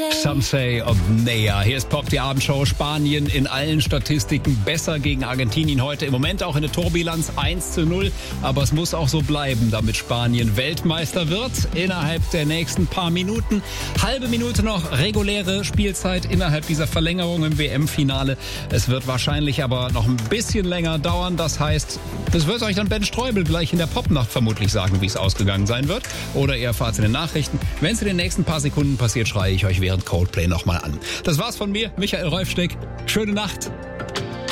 Some say of Nea. Hier ist Pop, die Abendshow. Spanien in allen Statistiken besser gegen Argentinien heute. Im Moment auch in der Torbilanz 1:0. Aber es muss auch so bleiben, damit Spanien Weltmeister wird. Innerhalb der nächsten paar Minuten. Halbe Minute noch reguläre Spielzeit innerhalb dieser Verlängerung im WM-Finale. Es wird wahrscheinlich aber noch ein bisschen länger dauern. Das heißt, das wird euch dann Ben Streubel gleich in der Popnacht vermutlich sagen, wie es ausgegangen sein wird. Oder ihr erfahrt es in den Nachrichten. Wenn es in den nächsten paar Sekunden passiert, schreie ich euch während Coldplay nochmal an. Das war's von mir, Michael Rolfsteck. Schöne Nacht.